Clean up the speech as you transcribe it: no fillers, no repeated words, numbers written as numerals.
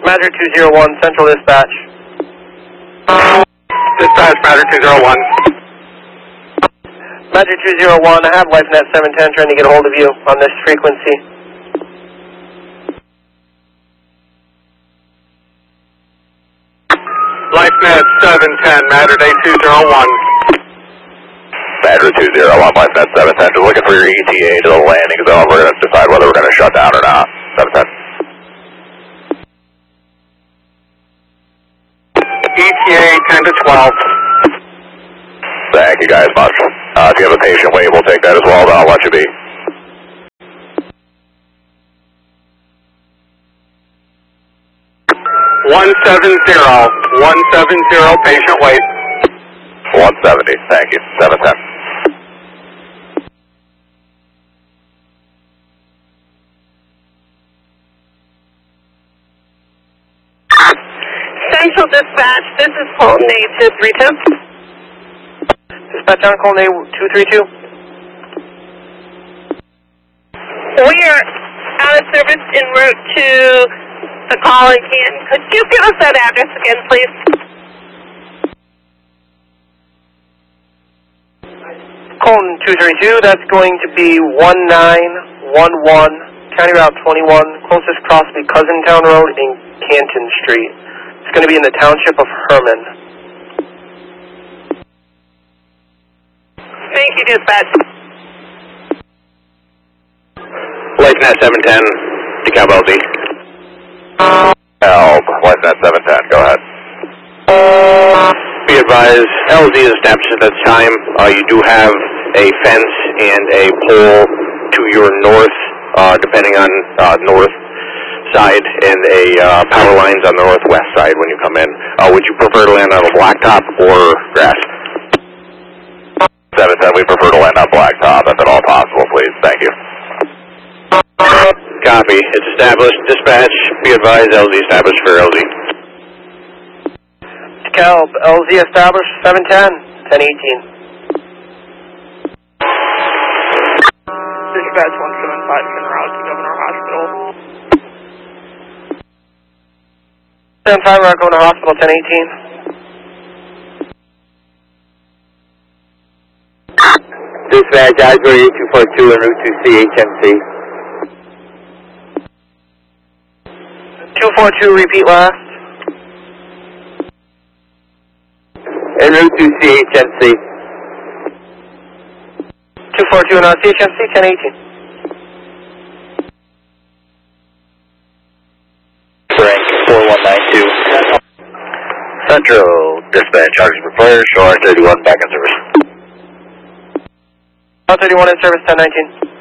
Magic 201, Central Dispatch. Dispatch, Magic 201. Magic 201, I have LifeNet 710 trying to get a hold of you on this frequency. LifeNet 710, Magic 201. Magic 201, LifeNet 710, just looking for your ETA to the landing zone. We're going to decide whether we're going to shut down or not. 710. ETA 10 to 12. Thank you guys much. If you have a patient wait, we'll take that as well, but I'll let you be. One seven zero patient wait. 170, thank you. 710. Central Dispatch, this is Colton A232. Dispatch on Colton A232. We are out of service en route to the call in Canton. Could you give us that address again, please? Colton 232, that's going to be 1911, County Route 21, closest cross will be Cousintown Road and Canton Street. It's going to be in the township of Herman. Thank you, Dispatch. LifeNet 710, DeKalb LZ. LifeNet 710, go ahead. Be advised, LZ is established at this time. You do have a fence and a pole to your north, depending on north side, and a power lines on the northwest side when you come in. Would you prefer to land on a blacktop or grass? 710, we prefer to land on blacktop if at all possible, please. Thank you. Copy. It's established. Dispatch, be advised, LZ established for LZ. DeKalb, LZ established, 710, 1018. Dispatch 175 en route to Governor Hospital. 75, we're going to hospital, 1018. Dispatch, Asbury 8242 en route to CHMC. 242, repeat last. En route to CHMC. 242 and CHMC, 1018. Frank 4192. Central Dispatch, charges for flares, shore 31 back in service. 131 in service, 1019.